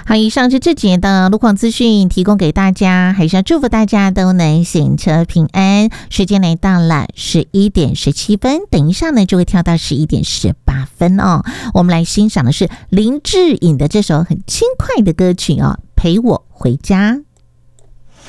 好，以上是这节的路况资讯提供给大家，还是要祝福大家都能行车平安。时间来到了11:17，等一下呢就会跳到11:18哦。我们来欣赏的是林志颖的这首很轻快的歌曲哦，陪我回家。